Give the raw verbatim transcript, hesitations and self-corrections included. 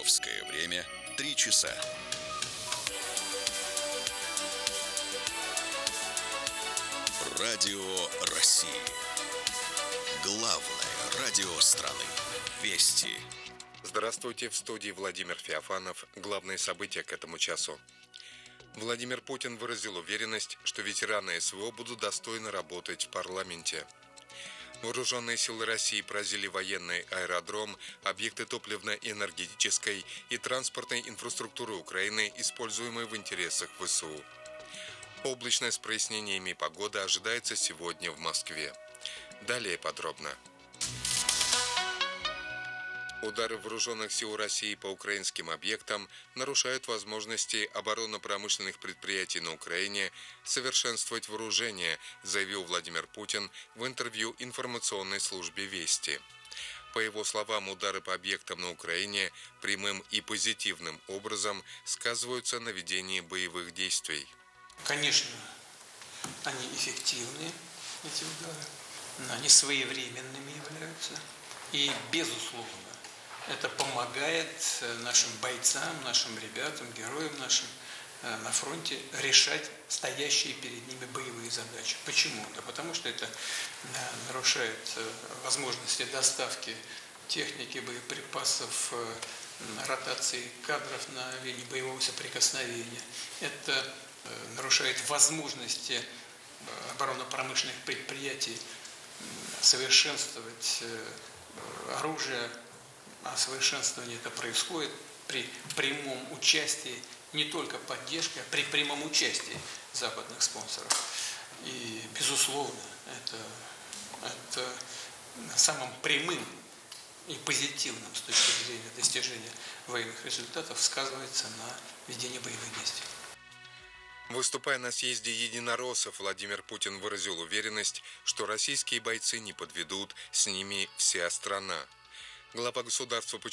Московское время три часа. Радио России. Главное радио страны. Вести. Здравствуйте, в студии Владимир Феофанов. Главные события к этому часу. Владимир Путин выразил уверенность, что ветераны СВО будут достойно работать в парламенте. Вооруженные силы России поразили военный аэродром, объекты топливно-энергетической и транспортной инфраструктуры Украины, используемые в интересах ВСУ. Облачная с прояснениями погода ожидается сегодня в Москве. Далее подробно. Удары вооруженных сил России по украинским объектам нарушают возможности оборонно-промышленных предприятий на Украине совершенствовать вооружение, заявил Владимир Путин в интервью информационной службе «Вести». По его словам, удары по объектам на Украине прямым и позитивным образом сказываются на ведении боевых действий. Конечно, они эффективны, эти удары, но они своевременными являются. И, безусловно, это помогает нашим бойцам, нашим ребятам, героям нашим на фронте решать стоящие перед ними боевые задачи. Почему? Да потому что это нарушает возможности доставки техники, боеприпасов, ротации кадров на линии боевого соприкосновения. Это нарушает возможности оборонно-промышленных предприятий совершенствовать оружие, а совершенствование это происходит при прямом участии, не только поддержки, а при прямом участии западных спонсоров. И, безусловно, это, это самым прямым и позитивным с точки зрения достижения военных результатов сказывается на ведении боевых действий. Выступая на съезде единороссов, Владимир Путин выразил уверенность, что российские бойцы не подведут, с ними вся страна. Глава государства